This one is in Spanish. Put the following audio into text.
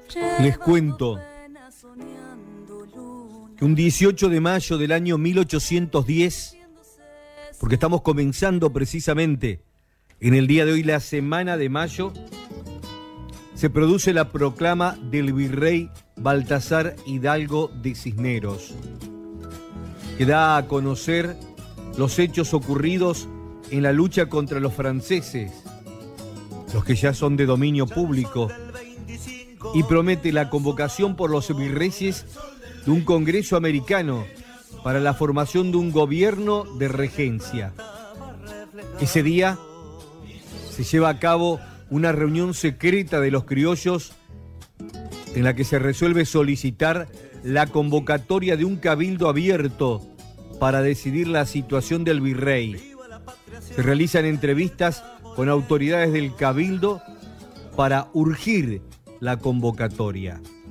Les cuento que un 18 de mayo del año 1810, porque estamos comenzando precisamente en el día de hoy la semana de mayo, se produce la proclama del virrey Baltasar Hidalgo de Cisneros, que da a conocer los hechos ocurridos en la lucha contra los franceses, los que ya son de dominio público, y promete la convocación por los virreyes de un congreso americano para la formación de un gobierno de regencia. Ese día se lleva a cabo una reunión secreta de los criollos en la que se resuelve solicitar la convocatoria de un cabildo abierto para decidir la situación del virrey. Se realizan entrevistas con autoridades del cabildo para urgir la convocatoria.